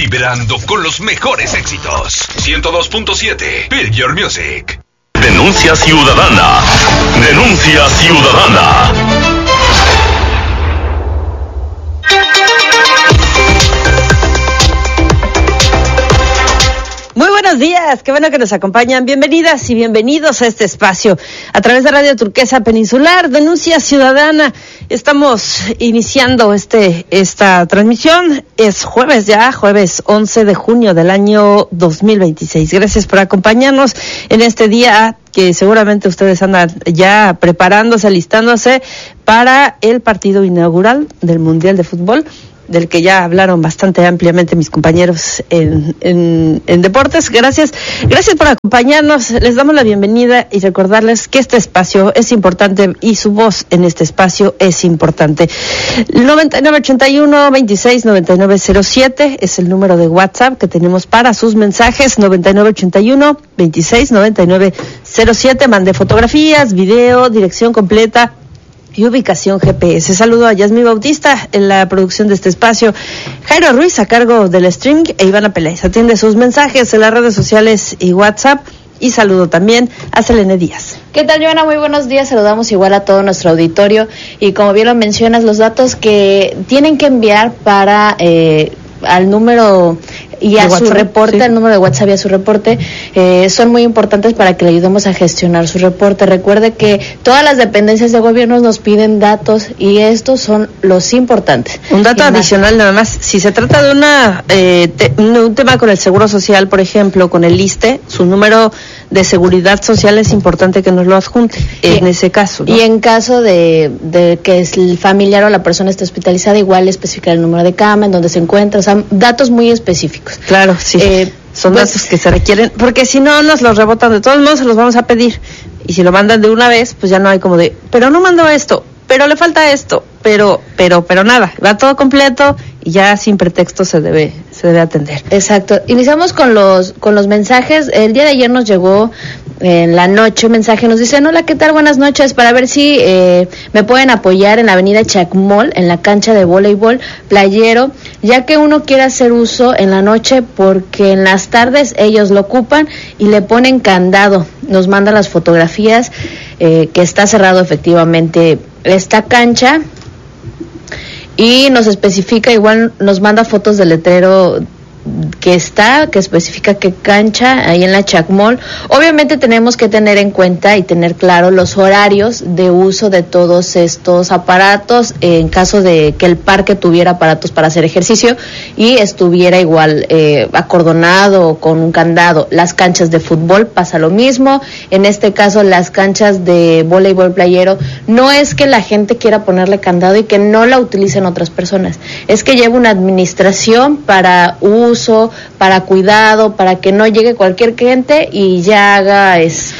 Vibrando con los mejores éxitos. 102.7 Build Your Music. Denuncia ciudadana. Denuncia ciudadana. Muy buenos días, qué bueno que nos acompañan. Bienvenidas y bienvenidos a este espacio a través de Radio Turquesa Peninsular, Denuncia Ciudadana. Estamos iniciando esta transmisión. Es jueves 11 de junio del año 2026. Gracias por acompañarnos en este día que seguramente ustedes andan ya preparándose, alistándose para el partido inaugural del Mundial de Fútbol, del que ya hablaron bastante ampliamente mis compañeros en deportes. Gracias por acompañarnos. Les damos la bienvenida y recordarles que este espacio es importante y su voz en este espacio es importante. 9981-269907 es el número de WhatsApp que tenemos para sus mensajes. 9981-269907. Mande fotografías, video, dirección completa y ubicación GPS. Saludo a Yasmín Bautista en la producción de este espacio, Jairo Ruiz a cargo del streaming e Ivana Peláez atiende sus mensajes en las redes sociales y WhatsApp. Y saludo también a Selene Díaz. ¿Qué tal, Joana? Muy buenos días. Saludamos igual a todo nuestro auditorio y como bien lo mencionas, los datos que tienen que enviar para al número y a su reporte, al número de WhatsApp y a su reporte, son muy importantes para que le ayudemos a gestionar su reporte. Recuerde que todas las dependencias de gobierno nos piden datos y estos son los importantes. Un dato adicional nada más, si se trata de un tema con el Seguro Social, por ejemplo, con el ISSSTE, su número de seguridad social es importante que nos lo adjunte en ese caso, ¿no? Y en caso de que el familiar o la persona esté hospitalizada, igual especificar el número de cama, en donde se encuentra, o sea, datos muy específicos. Claro, sí. Son datos que se requieren, porque si no nos los rebotan, de todos modos se los vamos a pedir. Y si lo mandan de una vez, pues ya no hay como de, pero no mandó esto, pero le falta esto, pero nada, va todo completo y ya sin pretexto se debe atender. Exacto. Iniciamos con los mensajes. El día de ayer nos llegó en la noche un mensaje, nos dicen: hola, ¿qué tal? Buenas noches, para ver si me pueden apoyar en la avenida Chacmol, en la cancha de voleibol playero, ya que uno quiere hacer uso en la noche porque en las tardes ellos lo ocupan y le ponen candado. Nos manda las fotografías, que está cerrado efectivamente esta cancha. Y nos especifica, igual nos manda fotos del letrero que especifica qué cancha, ahí en la Chacmol. Obviamente tenemos que tener en cuenta y tener claro los horarios de uso de todos estos aparatos, en caso de que el parque tuviera aparatos para hacer ejercicio y estuviera igual acordonado con un candado. Las canchas de fútbol pasa lo mismo. En este caso, las canchas de voleibol playero, no es que la gente quiera ponerle candado y que no la utilicen otras personas, es que lleva una administración para uso, para cuidado, para que no llegue cualquier cliente y ya haga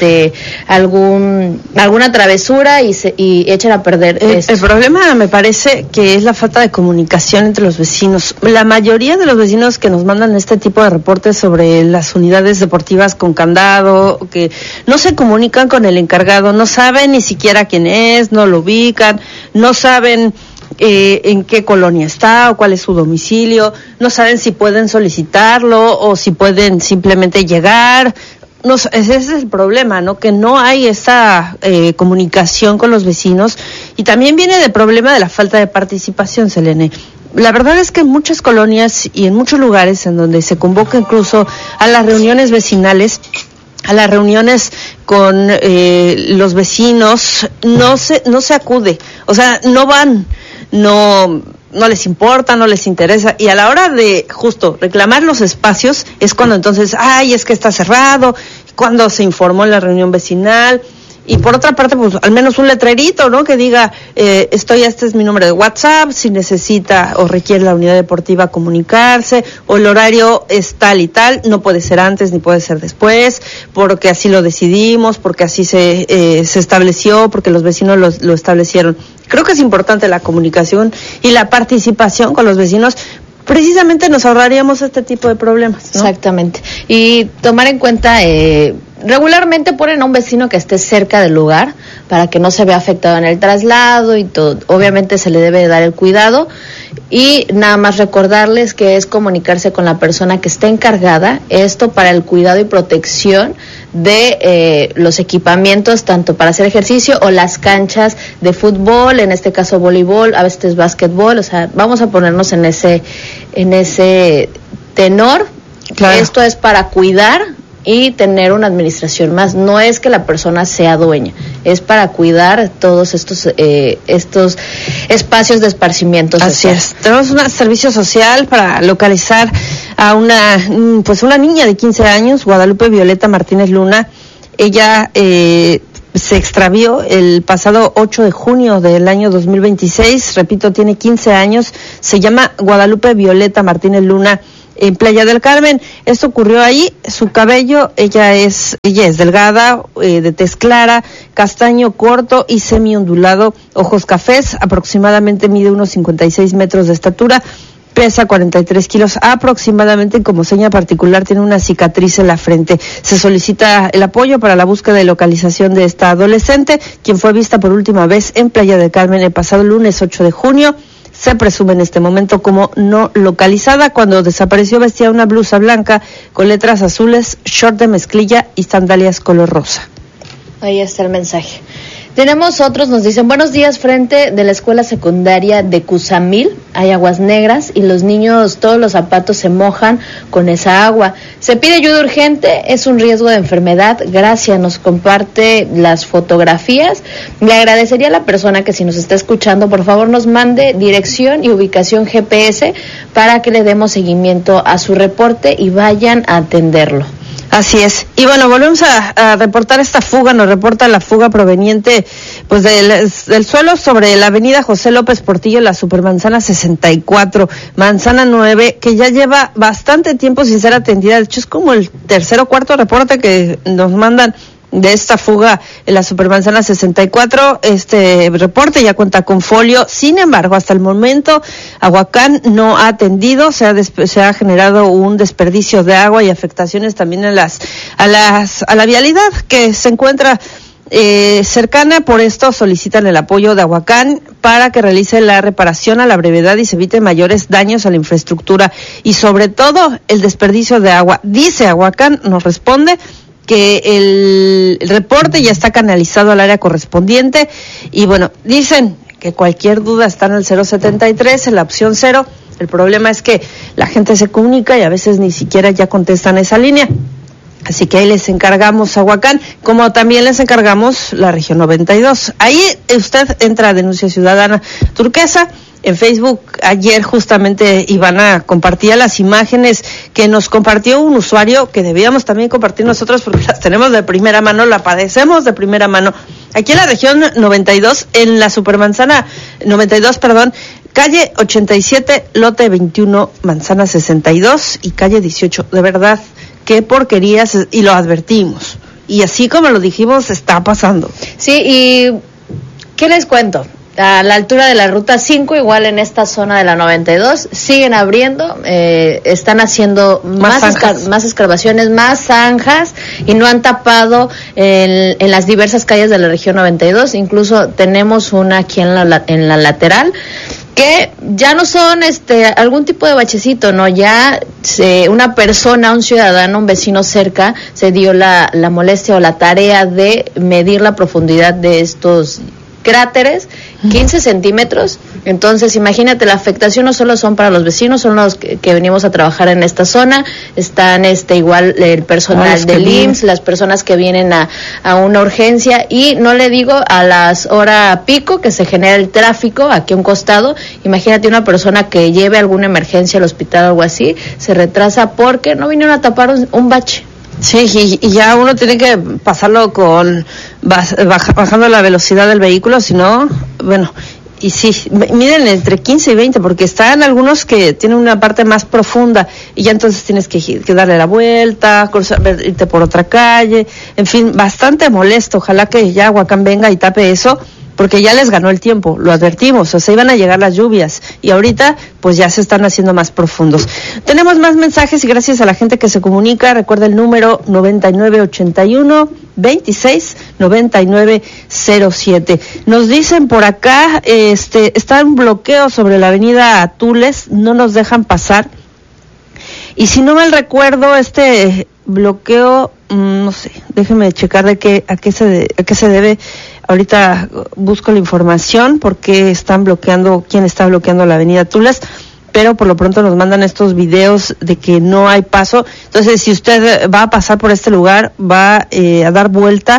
alguna travesura y echen a perder esto. El problema me parece que es la falta de comunicación entre los vecinos. La mayoría de los vecinos que nos mandan este tipo de reportes sobre las unidades deportivas con candado, que no se comunican con el encargado, no saben ni siquiera quién es, no lo ubican, no saben en qué colonia está o cuál es su domicilio, no saben si pueden solicitarlo o si pueden simplemente llegar. No, ese es el problema, ¿no? Que no hay esta comunicación con los vecinos, y también viene del problema de la falta de participación, Selene. La verdad es que en muchas colonias y en muchos lugares en donde se convoca incluso a las reuniones vecinales, a las reuniones con los vecinos, no se acude, o sea, no van, no les importa, no les interesa, y a la hora de justo reclamar los espacios es cuando entonces, es que está cerrado, cuando se informó en la reunión vecinal. Y por otra parte, pues al menos un letrerito, ¿no? Que diga, este es mi número de WhatsApp, si necesita o requiere la unidad deportiva comunicarse, o el horario es tal y tal, no puede ser antes ni puede ser después, porque así lo decidimos, porque así se estableció, porque los vecinos lo establecieron. Creo que es importante la comunicación y la participación con los vecinos. Precisamente nos ahorraríamos este tipo de problemas, ¿no? Exactamente. Y tomar en cuenta regularmente ponen a un vecino que esté cerca del lugar para que no se vea afectado en el traslado y todo. Obviamente se le debe dar el cuidado y nada más recordarles que es comunicarse con la persona que esté encargada, esto para el cuidado y protección de los equipamientos, tanto para hacer ejercicio o las canchas de fútbol, en este caso voleibol, a veces básquetbol, o sea, vamos a ponernos en ese tenor. Claro. Esto es para cuidar y tener una administración más, no es que la persona sea dueña, es para cuidar todos estos espacios de esparcimiento social. Así es, tenemos un servicio social para localizar a una niña de 15 años, Guadalupe Violeta Martínez Luna. Ella se extravió el pasado 8 de junio del año 2026, repito, tiene 15 años, se llama Guadalupe Violeta Martínez Luna, en Playa del Carmen. Esto ocurrió ahí. Su cabello, ella es delgada, de tez clara, castaño corto y semi-ondulado, ojos cafés, aproximadamente mide unos 56 metros de estatura, pesa 43 kilos aproximadamente, y como seña particular tiene una cicatriz en la frente. Se solicita el apoyo para la búsqueda y localización de esta adolescente, quien fue vista por última vez en Playa del Carmen el pasado lunes 8 de junio. Se presume en este momento como no localizada. Cuando desapareció vestía una blusa blanca con letras azules, short de mezclilla y sandalias color rosa. Ahí está el mensaje. Tenemos otros, nos dicen, buenos días, frente de la escuela secundaria de Cuzamil, hay aguas negras y los niños, todos los zapatos se mojan con esa agua. Se pide ayuda urgente, es un riesgo de enfermedad, gracias, nos comparte las fotografías. Le agradecería a la persona que si nos está escuchando, por favor nos mande dirección y ubicación GPS para que le demos seguimiento a su reporte y vayan a atenderlo. Así es. Y bueno, volvemos a reportar esta fuga, nos reporta la fuga proveniente pues del suelo sobre la avenida José López Portillo, la Supermanzana 64, Manzana 9, que ya lleva bastante tiempo sin ser atendida. De hecho, es como el tercer o cuarto reporte que nos mandan de esta fuga en la Supermanzana 64. Este reporte ya cuenta con folio. Sin embargo, hasta el momento Aguacán no ha atendido, se ha generado un desperdicio de agua y afectaciones también a la vialidad que se encuentra cercana. Por esto solicitan el apoyo de Aguacán para que realice la reparación a la brevedad y se evite mayores daños a la infraestructura y sobre todo el desperdicio de agua. Dice Aguacán, nos responde que el reporte ya está canalizado al área correspondiente y bueno, dicen que cualquier duda está en el 073, en la opción 0. El problema es que la gente se comunica y a veces ni siquiera ya contestan esa línea. Así que ahí les encargamos a Aguacán, como también les encargamos la región 92. Ahí usted entra a Denuncia Ciudadana Turquesa. En Facebook ayer justamente Ivana compartía las imágenes que nos compartió un usuario que debíamos también compartir nosotros porque las tenemos de primera mano, la padecemos de primera mano. Aquí en la región 92, en la Supermanzana 92, calle 87, lote 21, manzana 62 y calle 18. De verdad, qué porquerías, y lo advertimos. Y así como lo dijimos, está pasando. Sí, y ¿qué les cuento? A la altura de la ruta 5, igual en esta zona de la 92, siguen abriendo, están haciendo más excavaciones, más zanjas, y no han tapado en las diversas calles de la región 92. Incluso tenemos una aquí en la lateral, que ya no son algún tipo de bachecito, no, ya una persona, un ciudadano, un vecino cerca se dio la molestia o la tarea de medir la profundidad de estos cráteres, 15 centímetros. Entonces imagínate, la afectación no solo son para los vecinos, son los que venimos a trabajar en esta zona, están igual el personal del IMSS, las personas que vienen a una urgencia, y no le digo a las horas pico que se genera el tráfico aquí a un costado. Imagínate una persona que lleve alguna emergencia al hospital o algo así, se retrasa porque no vinieron a tapar un bache. Sí, y ya uno tiene que pasarlo bajando la velocidad del vehículo, si no, bueno, y sí, miren entre 15 y 20, porque están algunos que tienen una parte más profunda, y ya entonces tienes que darle la vuelta, irte por otra calle, en fin, bastante molesto. Ojalá que ya Aguacán venga y tape eso, porque ya les ganó el tiempo, lo advertimos, o sea, iban a llegar las lluvias y ahorita pues ya se están haciendo más profundos. Tenemos más mensajes y gracias a la gente que se comunica. Recuerda el número 9981-269907. Nos dicen por acá, está un bloqueo sobre la avenida Atules, no nos dejan pasar. Y si no mal recuerdo, este bloqueo, no sé, déjeme checar a qué se debe. Ahorita busco la información porque quién está bloqueando la avenida Tulas, pero por lo pronto nos mandan estos videos de que no hay paso. Entonces, si usted va a pasar por este lugar, va a dar vuelta,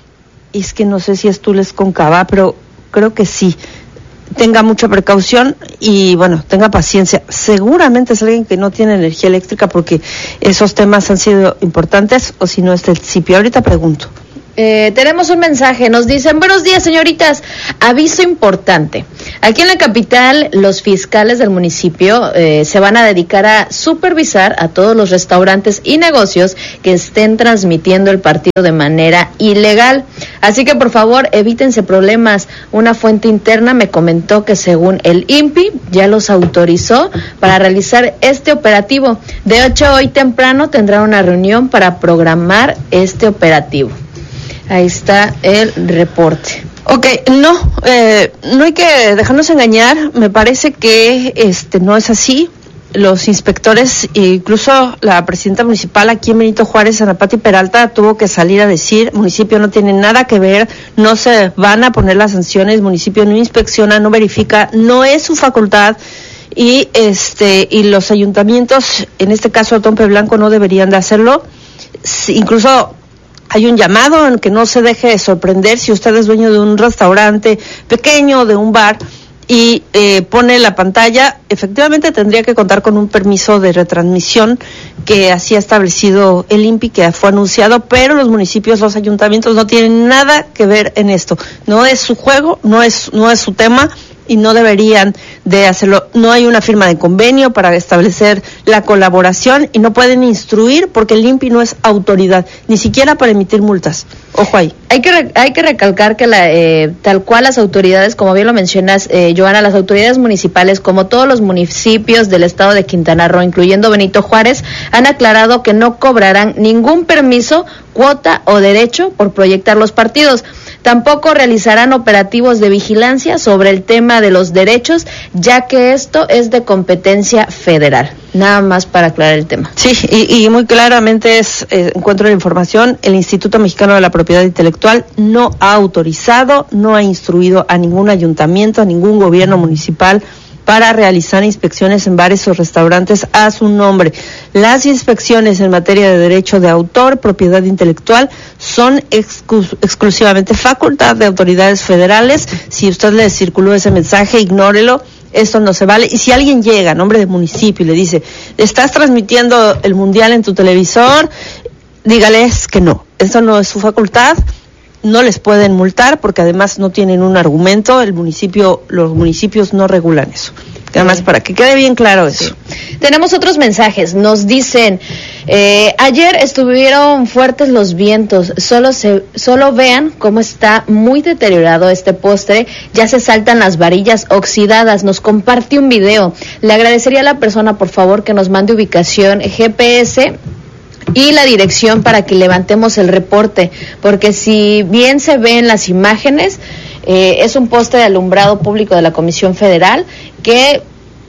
y es que no sé si es Tules con Cabá, pero creo que sí. Tenga mucha precaución y bueno, tenga paciencia. Seguramente es alguien que no tiene energía eléctrica porque esos temas han sido importantes, o si no es del CIPI. Ahorita pregunto. Tenemos un mensaje, nos dicen: buenos días, señoritas, aviso importante. Aquí en la capital, los fiscales del municipio se van a dedicar a supervisar a todos los restaurantes y negocios que estén transmitiendo el partido de manera ilegal. Así que, por favor, evítense problemas. Una fuente interna me comentó que según el INPI ya los autorizó para realizar este operativo. De hecho, hoy temprano tendrá una reunión para programar este operativo. Ahí está el reporte. Ok, no hay que dejarnos engañar. Me parece que no es así. Los inspectores, incluso la presidenta municipal aquí en Benito Juárez, Ana Pati Peralta, tuvo que salir a decir: municipio no tiene nada que ver, no se van a poner las sanciones, municipio no inspecciona, no verifica, no es su facultad. Y los ayuntamientos, en este caso Otompe Blanco, no deberían de hacerlo. Incluso hay un llamado en que no se deje sorprender si usted es dueño de un restaurante pequeño, de un bar, y pone la pantalla. Efectivamente tendría que contar con un permiso de retransmisión que así ha establecido el INPI, que fue anunciado, pero los municipios, los ayuntamientos no tienen nada que ver en esto. No es su juego, no es su tema, y no deberían de hacerlo. No hay una firma de convenio para establecer la colaboración y no pueden instruir porque el INPI no es autoridad, ni siquiera para emitir multas. Ojo ahí. Hay que recalcar que tal cual las autoridades, como bien lo mencionas, Joana, las autoridades municipales, como todos los municipios del estado de Quintana Roo, incluyendo Benito Juárez, han aclarado que no cobrarán ningún permiso, cuota o derecho por proyectar los partidos. Tampoco realizarán operativos de vigilancia sobre el tema de los derechos, ya que esto es de competencia federal. Nada más para aclarar el tema. Sí, y muy claramente encuentro la información, el Instituto Mexicano de la Propiedad Intelectual no ha autorizado, no ha instruido a ningún ayuntamiento, a ningún gobierno municipal para realizar inspecciones en bares o restaurantes a su nombre. Las inspecciones en materia de derecho de autor, propiedad intelectual, son exclusivamente facultad de autoridades federales. Si usted le circuló ese mensaje, ignórelo. Esto no se vale. Y si alguien llega a nombre de municipio y le dice: estás transmitiendo el mundial en tu televisor, dígales que no. Esto no es su facultad. No les pueden multar porque además no tienen un argumento. Los municipios no regulan eso. Además, para que quede bien claro eso. Sí. Tenemos otros mensajes. Nos dicen: ayer estuvieron fuertes los vientos. Solo vean cómo está muy deteriorado este postre. Ya se saltan las varillas oxidadas. Nos comparte un video. Le agradecería a la persona, por favor, que nos mande ubicación, GPS y la dirección para que levantemos el reporte, porque si bien se ve en las imágenes, es un poste de alumbrado público de la Comisión Federal que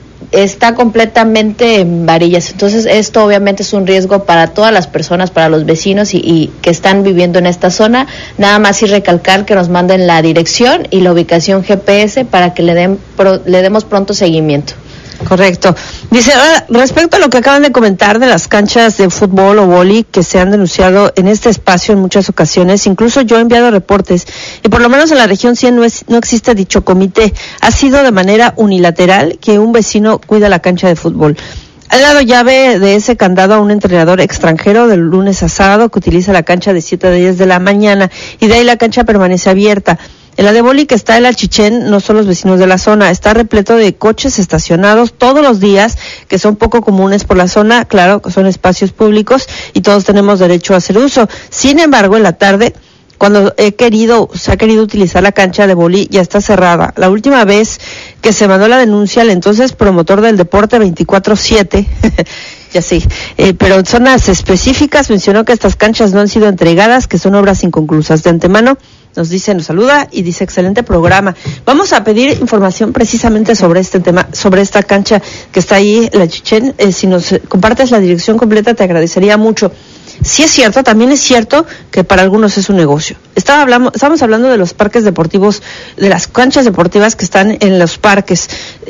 está completamente en varillas. Entonces esto obviamente es un riesgo para todas las personas, para los vecinos y que están viviendo en esta zona. Nada más y recalcar que nos manden la dirección y la ubicación GPS para que le demos pronto seguimiento. Correcto. Dice, respecto a lo que acaban de comentar de las canchas de fútbol o vóley que se han denunciado en este espacio en muchas ocasiones, incluso yo he enviado reportes, y por lo menos en la región 100 no existe dicho comité. Ha sido de manera unilateral que un vecino cuida la cancha de fútbol. Ha dado llave de ese candado a un entrenador extranjero de lunes a sábado que utiliza la cancha de 7 a 10 de la mañana, y de ahí la cancha permanece abierta. En la de boli que está en el Chichén no son los vecinos de la zona, está repleto de coches estacionados todos los días, que son poco comunes por la zona, claro que son espacios públicos y todos tenemos derecho a hacer uso. Sin embargo, en la tarde cuando se ha querido utilizar la cancha de boli, ya está cerrada. La última vez que se mandó la denuncia al entonces promotor del deporte 24/7, ya sí, pero en zonas específicas mencionó que estas canchas no han sido entregadas, que son obras inconclusas. De antemano nos saluda y dice excelente programa. Vamos a pedir información precisamente sobre este tema, sobre esta cancha que está ahí, la Chichén. Si nos compartes la dirección completa te agradecería mucho. Sí es cierto, también es cierto que para algunos es un negocio. Estamos hablando de los parques deportivos, de las canchas deportivas que están en los parques.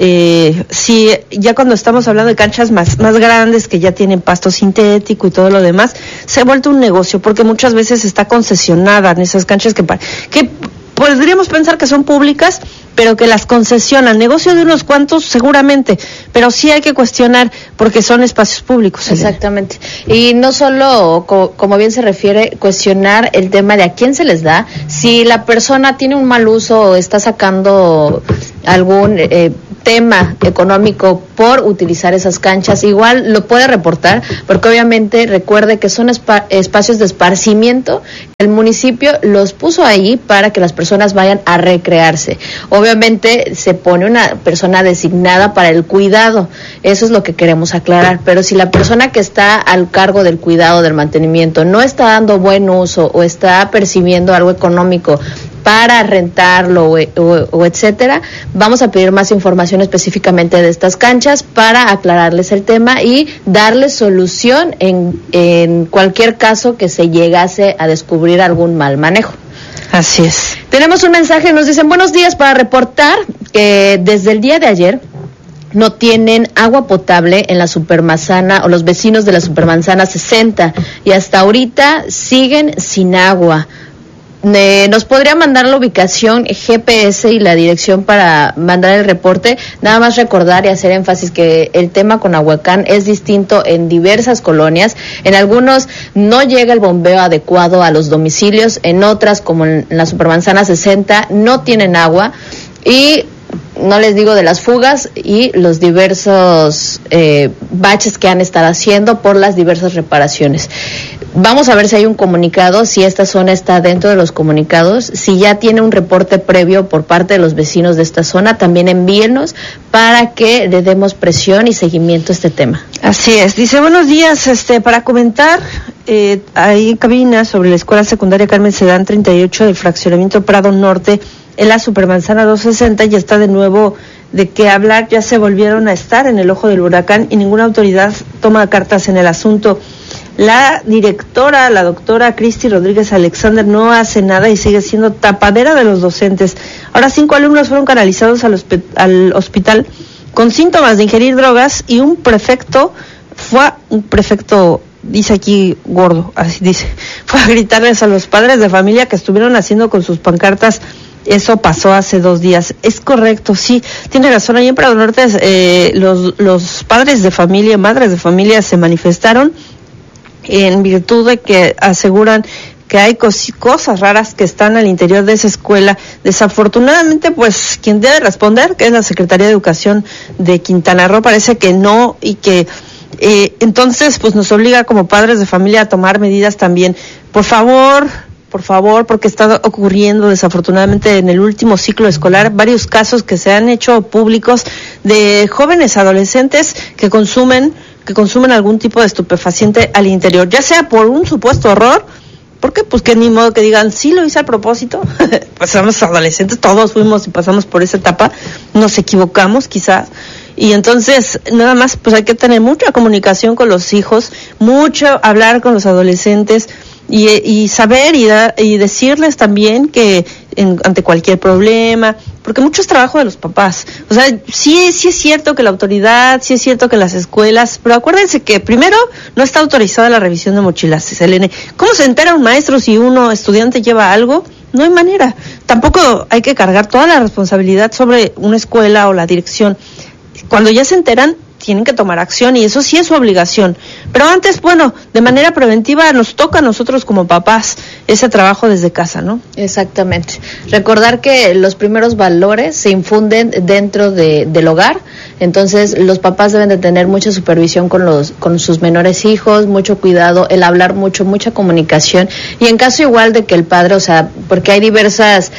Sí, ya cuando estamos hablando de canchas más grandes que ya tienen pasto sintético y todo lo demás, se ha vuelto un negocio porque muchas veces está concesionada en esas canchas que podríamos pensar que son públicas, pero que las concesionan. Negocio de unos cuantos, seguramente, pero sí hay que cuestionar porque son espacios públicos. Exactamente. Y no solo, como bien se refiere, cuestionar el tema de a quién se les da. Si la persona tiene un mal uso o está sacando algún tema económico por utilizar esas canchas, igual lo puede reportar, porque obviamente recuerde que son espacios de esparcimiento. El municipio los puso ahí para que las personas vayan a recrearse. Obviamente se pone una persona designada para el cuidado, eso es lo que queremos aclarar, pero si la persona que está al cargo del cuidado, del mantenimiento, no está dando buen uso o está percibiendo algo económico para rentarlo o etcétera, vamos a pedir más información específicamente de estas canchas para aclararles el tema y darles solución en cualquier caso que se llegase a descubrir algún mal manejo. Así es. Tenemos un mensaje, nos dicen buenos días, para reportar que desde el día de ayer no tienen agua potable en la Supermanzana, o los vecinos de la Supermanzana 60, y hasta ahorita siguen sin agua. Nos podría mandar la ubicación GPS y la dirección para mandar el reporte. Nada más recordar y hacer énfasis que el tema con Ahuacán es distinto en diversas colonias. En algunos no llega el bombeo adecuado a los domicilios, en otras, como en la Supermanzana 60, no tienen agua. Y no les digo de las fugas y los diversos baches que han estado haciendo por las diversas reparaciones. Vamos a ver si hay un comunicado, si esta zona está dentro de los comunicados, si ya tiene un reporte previo por parte de los vecinos de esta zona, también envíenos para que le demos presión y seguimiento a este tema. Así es, dice buenos días, para comentar ahí en cabina sobre la escuela secundaria Carmen Sedán 38 del fraccionamiento Prado Norte en la Supermanzana 260, ya está de nuevo de qué hablar, ya se volvieron a estar en el ojo del huracán y ninguna autoridad toma cartas en el asunto. La directora, la doctora Cristi Rodríguez Alexander, no hace nada y sigue siendo tapadera de los docentes. Ahora 5 alumnos fueron canalizados al hospital con síntomas de ingerir drogas y un prefecto, dice aquí gordo, así dice, fue a gritarles a los padres de familia que estuvieron haciendo con sus pancartas. Eso pasó hace 2 días. Es correcto, sí, tiene razón. Ahí en Prado Norte los padres de familia, madres de familia se manifestaron en virtud de que aseguran que hay cosas raras que están al interior de esa escuela. Desafortunadamente, pues, quien debe responder, que es la Secretaría de Educación de Quintana Roo, parece que no, y que entonces, pues, nos obliga como padres de familia a tomar medidas también. Por favor, porque está ocurriendo desafortunadamente en el último ciclo escolar varios casos que se han hecho públicos de jóvenes adolescentes que consumen algún tipo de estupefaciente al interior, ya sea por un supuesto error, porque pues que ni modo que digan, sí lo hice al propósito, pues somos adolescentes, todos fuimos y pasamos por esa etapa, nos equivocamos quizás, y entonces nada más pues hay que tener mucha comunicación con los hijos, mucho hablar con los adolescentes, y saber y decirles también que ante cualquier problema, porque mucho es trabajo de los papás. O sea, sí es cierto que la autoridad, sí es cierto que las escuelas, pero acuérdense que primero no está autorizada la revisión de mochilas, Selene. ¿Cómo se entera un maestro si uno estudiante lleva algo? No hay manera. Tampoco hay que cargar toda la responsabilidad sobre una escuela o la dirección. Cuando ya se enteran, tienen que tomar acción y eso sí es su obligación, Pero antes, bueno, de manera preventiva nos toca a nosotros como papás ese trabajo desde casa, ¿no? Exactamente. Recordar que los primeros valores se infunden dentro del hogar, entonces los papás deben de tener mucha supervisión con sus menores hijos, mucho cuidado, el hablar mucho, mucha comunicación, y en caso igual de que el padre, o sea, porque hay diversas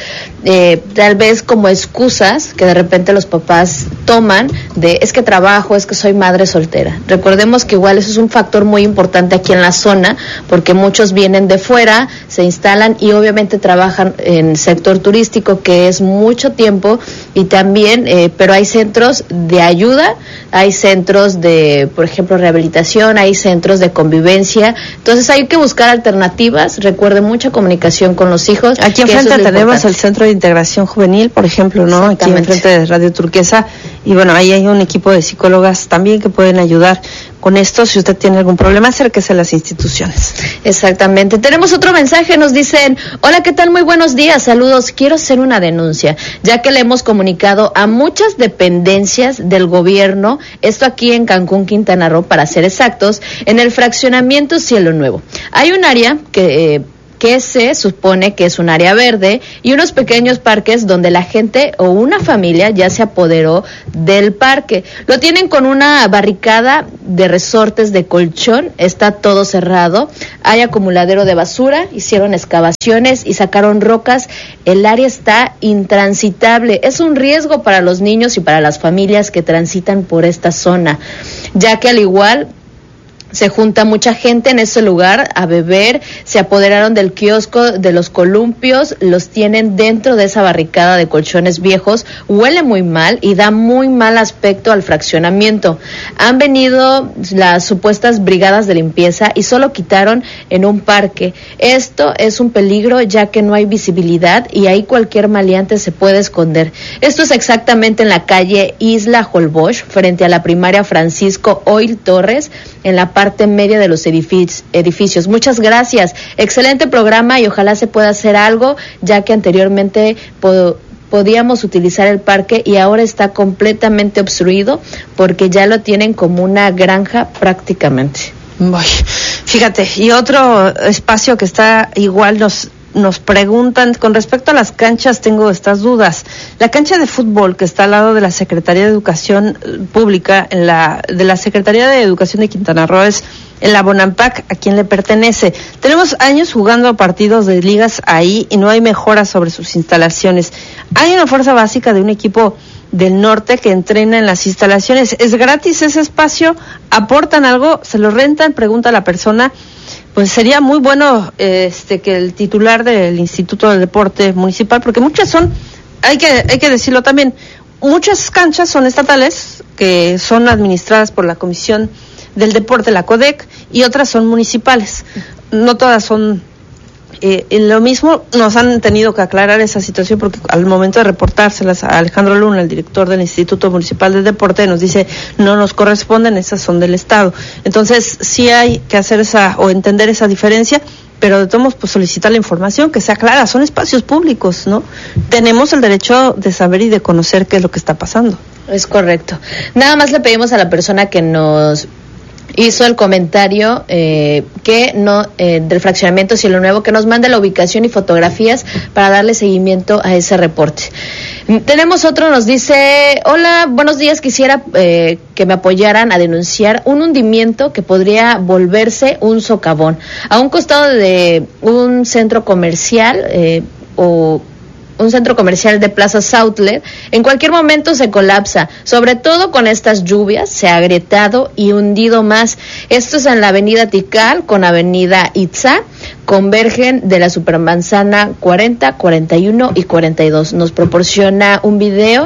tal vez como excusas que de repente los papás toman de es que trabajo, es que soy madre soltera. Recordemos que igual eso es un factor muy importante aquí en la zona, porque muchos vienen de fuera, se instalan y obviamente trabajan en sector turístico, que es mucho tiempo, y también, pero hay centros de ayuda, hay centros de, por ejemplo, rehabilitación, hay centros de convivencia, entonces hay que buscar alternativas. Recuerden, mucha comunicación con los hijos. Aquí enfrente tenemos el Centro de Integración Juvenil, por ejemplo, ¿no? Aquí enfrente de Radio Turquesa, y bueno, ahí hay un equipo de psicólogas también que pueden ayudar con esto. Si usted tiene algún problema, acérquese a las instituciones. Exactamente. Tenemos otro mensaje, nos dicen: hola, ¿qué tal? Muy buenos días, saludos. Quiero hacer una denuncia, ya que le hemos comunicado a muchas dependencias del gobierno, esto aquí en Cancún, Quintana Roo, para ser exactos, en el fraccionamiento Cielo Nuevo. Hay un área que se supone que es un área verde y unos pequeños parques donde la gente o una familia ya se apoderó del parque. Lo tienen con una barricada de resortes de colchón, está todo cerrado, hay acumuladero de basura, hicieron excavaciones y sacaron rocas, el área está intransitable, es un riesgo para los niños y para las familias que transitan por esta zona, ya que al igual se junta mucha gente en ese lugar a beber, se apoderaron del kiosco, de los columpios, los tienen dentro de esa barricada de colchones viejos, huele muy mal y da muy mal aspecto al fraccionamiento. Han venido las supuestas brigadas de limpieza y solo quitaron en un parque. Esto es un peligro ya que no hay visibilidad y ahí cualquier maleante se puede esconder. Esto es exactamente en la calle Isla Holbox, frente a la primaria Francisco Oil Torres, en la parte media de los edificios. Muchas gracias, excelente programa y ojalá se pueda hacer algo, ya que anteriormente podíamos utilizar el parque y ahora está completamente obstruido porque ya lo tienen como una granja prácticamente. Fíjate, y otro espacio que está igual nos preguntan, con respecto a las canchas, tengo estas dudas. La cancha de fútbol que está al lado de la Secretaría de Educación Pública, de la Secretaría de Educación de Quintana Roo, es en la Bonampak, ¿a quién le pertenece? Tenemos años jugando partidos de ligas ahí y no hay mejoras sobre sus instalaciones. Hay una fuerza básica de un equipo del norte que entrena en las instalaciones. ¿Es gratis ese espacio? ¿Aportan algo? ¿Se lo rentan? Pregunta la persona. Pues sería muy bueno que el titular del Instituto del Deporte Municipal, porque muchas son, hay que decirlo también, muchas canchas son estatales, que son administradas por la Comisión del Deporte, la CODEC, y otras son municipales. No todas son lo mismo. Nos han tenido que aclarar esa situación porque al momento de reportárselas a Alejandro Luna, el director del Instituto Municipal del Deporte, nos dice no nos corresponden, esas son del Estado. Entonces sí hay que hacer entender esa diferencia, pero de todos modos pues solicitar la información que sea clara. Son espacios públicos, ¿no? Tenemos el derecho de saber y de conocer qué es lo que está pasando. Es correcto. Nada más le pedimos a la persona que nos hizo el comentario del fraccionamiento Cielo Nuevo, que nos mande la ubicación y fotografías para darle seguimiento a ese reporte. Tenemos otro, nos dice: hola, buenos días, quisiera que me apoyaran a denunciar un hundimiento que podría volverse un socavón a un costado de un centro comercial o un centro comercial de Plaza Outlet. En cualquier momento se colapsa, sobre todo con estas lluvias, se ha agrietado y hundido más. Esto es en la avenida Tikal con avenida Itza, convergen de la Supermanzana 40, 41 y 42. Nos proporciona un video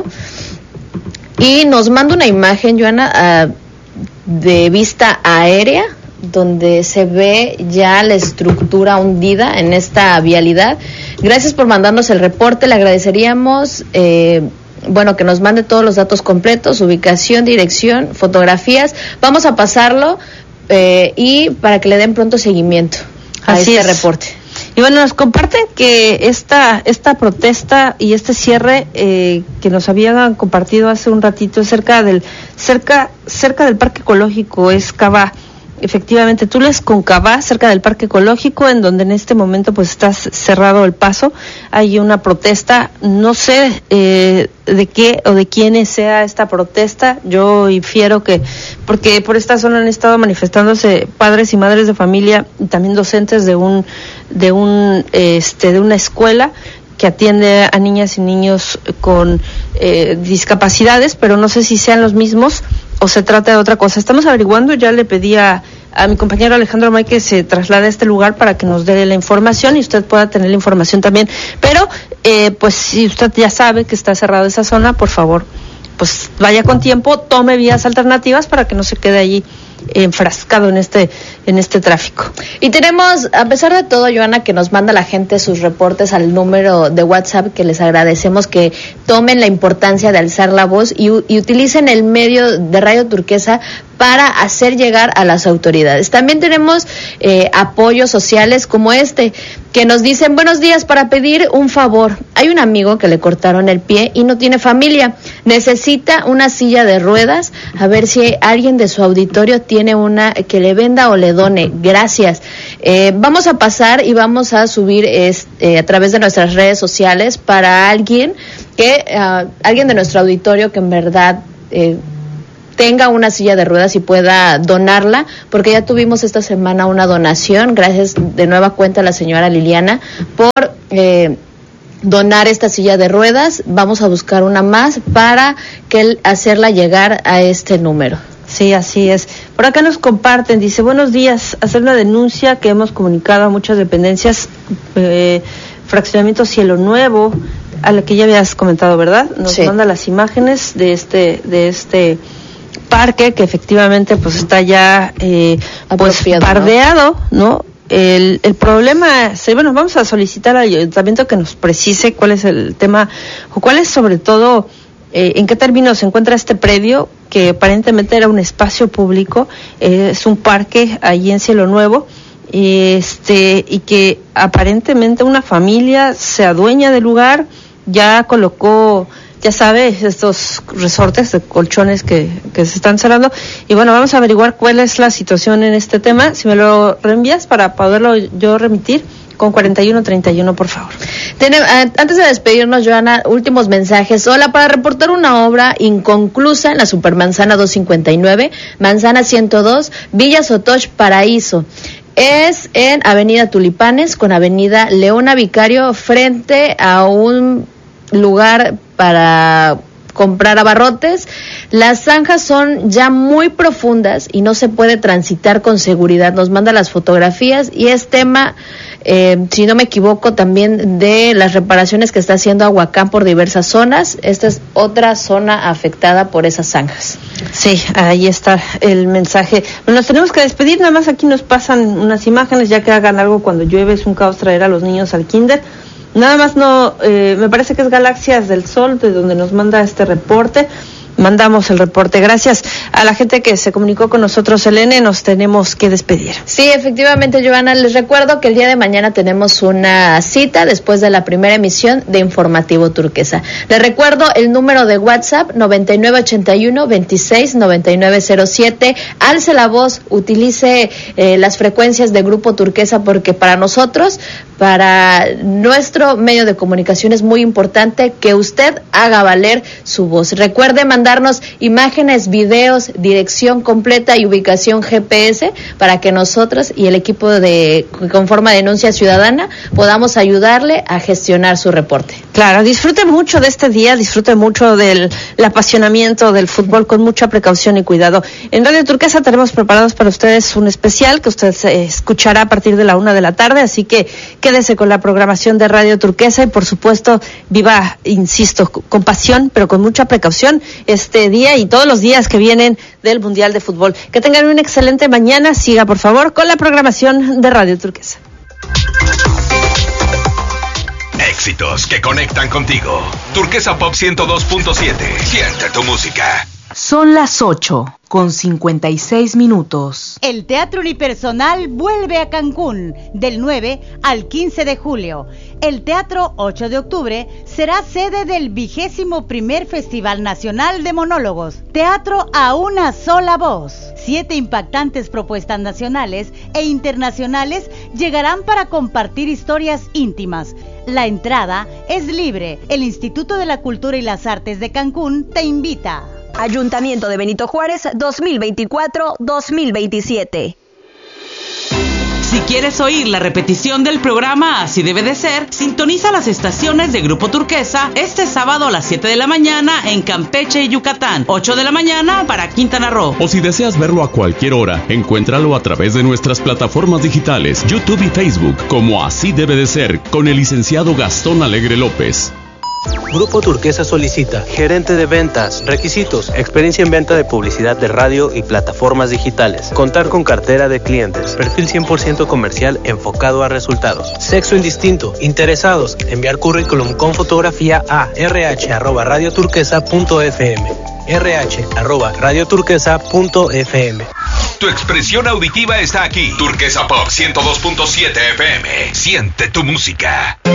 y nos manda una imagen, Joana, de vista aérea, donde se ve ya la estructura hundida en esta vialidad. Gracias por mandarnos el reporte, le agradeceríamos que nos mande todos los datos completos, ubicación, dirección, fotografías. Vamos a pasarlo y para que le den pronto seguimiento a este reporte. Y bueno, nos comparten que esta protesta y este cierre que nos habían compartido hace un ratito es cerca del Parque Ecológico Escava efectivamente Tules Concabá, cerca del Parque Ecológico, en donde en este momento pues está cerrado el paso. Hay una protesta, no sé de qué o de quiénes sea esta protesta. Yo infiero que, porque por esta zona han estado manifestándose padres y madres de familia y también docentes de una escuela que atiende a niñas y niños con discapacidades, pero no sé si sean los mismos o se trata de otra cosa. Estamos averiguando, ya le pedí a mi compañero Alejandro May que se traslade a este lugar para que nos dé la información y usted pueda tener la información también. Pero, pues si usted ya sabe que está cerrada esa zona, por favor, pues vaya con tiempo, tome vías alternativas para que no se quede allí enfrascado en este tráfico. Y tenemos, a pesar de todo, Joana, que nos manda la gente sus reportes al número de WhatsApp, que les agradecemos que tomen la importancia de alzar la voz y utilicen el medio de Radio Turquesa para hacer llegar a las autoridades. También tenemos apoyos sociales como este, que nos dicen: buenos días, para pedir un favor. Hay un amigo que le cortaron el pie y no tiene familia, necesita una silla de ruedas, a ver si alguien de su auditorio tiene una que le venda o le done. Gracias. Vamos a pasar y vamos a subir a través de nuestras redes sociales para alguien de nuestro auditorio que en verdad tenga una silla de ruedas y pueda donarla, porque ya tuvimos esta semana una donación, gracias de nueva cuenta a la señora Liliana por donar esta silla de ruedas. Vamos a buscar una más para hacerla llegar a este número. Sí, así es. Por acá nos comparten, dice: buenos días, hacer una denuncia que hemos comunicado a muchas dependencias, fraccionamiento Cielo Nuevo, a la que ya habías comentado, ¿verdad? Nos manda las imágenes de este parque que efectivamente pues está ya pues bardeado, ¿no? El problema, bueno, vamos a solicitar al ayuntamiento que nos precise cuál es el tema, o cuál es sobre todo en qué términos se encuentra este predio, que aparentemente era un espacio público, es un parque ahí en Cielo Nuevo, y que aparentemente una familia se adueña del lugar, ya colocó, ya sabes, estos resortes de colchones que se están cerrando. Y bueno, vamos a averiguar cuál es la situación en este tema. Si me lo reenvías para poderlo yo remitir con 4131, por favor. Antes de despedirnos, Joana, últimos mensajes. Hola, para reportar una obra inconclusa en la Supermanzana 259, Manzana 102, Villa Sotoch, Paraíso. Es en Avenida Tulipanes con Avenida Leona Vicario, frente a un lugar para comprar abarrotes. Las zanjas son ya muy profundas y no se puede transitar con seguridad. Nos manda las fotografías y es tema, si no me equivoco, también de las reparaciones que está haciendo Aguacán por diversas zonas. Esta es otra zona afectada por esas zanjas. Sí, ahí está el mensaje. Bueno, nos tenemos que despedir, nada más aquí nos pasan unas imágenes, ya que hagan algo cuando llueve, es un caos traer a los niños al kinder. Nada más me parece que es Galaxias del Sol, de donde nos manda este reporte. Mandamos el reporte. Gracias a la gente que se comunicó con nosotros, Elene, nos tenemos que despedir. Sí, efectivamente, Joana, les recuerdo que el día de mañana tenemos una cita después de la primera emisión de Informativo Turquesa. Les recuerdo el número de WhatsApp 9981-269907. Alce la voz, utilice las frecuencias de Grupo Turquesa, porque para nosotros, para nuestro medio de comunicación, es muy importante que usted haga valer su voz. Recuerde mandarnos imágenes, videos, dirección completa y ubicación GPS para que nosotros y el equipo que conforma Denuncia Ciudadana podamos ayudarle a gestionar su reporte. Claro, disfrute mucho de este día, disfrute mucho del apasionamiento del fútbol con mucha precaución y cuidado. En Radio Turquesa tenemos preparados para ustedes un especial que usted escuchará a partir de la 1 de la tarde, así que quédese con la programación de Radio Turquesa y por supuesto viva, insisto, con pasión, pero con mucha precaución este día y todos los días que vienen del Mundial de Fútbol. Que tengan una excelente mañana. Siga, por favor, con la programación de Radio Turquesa. Éxitos que conectan contigo. Turquesa Pop 102.7. Siente tu música. Son las 8:56. El Teatro Unipersonal vuelve a Cancún del 9 al 15 de julio. El Teatro 8 de octubre será sede del 21º Festival Nacional de Monólogos. Teatro a una sola voz. 7 impactantes propuestas nacionales e internacionales llegarán para compartir historias íntimas. La entrada es libre. El Instituto de la Cultura y las Artes de Cancún te invita. Ayuntamiento de Benito Juárez 2024-2027. Si quieres oír la repetición del programa Así Debe de Ser, sintoniza las estaciones de Grupo Turquesa este sábado a las 7 de la mañana en Campeche y Yucatán, 8 de la mañana para Quintana Roo. O si deseas verlo a cualquier hora, encuéntralo a través de nuestras plataformas digitales, YouTube y Facebook, como Así Debe de Ser, con el licenciado Gastón Alegre López. Grupo Turquesa solicita gerente de ventas, requisitos, experiencia en venta de publicidad de radio y plataformas digitales, contar con cartera de clientes, perfil 100% comercial enfocado a resultados, sexo indistinto, interesados, enviar currículum con fotografía a rh@radioturquesa.fm, rh@radioturquesa.fm. Tu expresión auditiva está aquí. Turquesa Pop 102.7 FM. Siente tu música.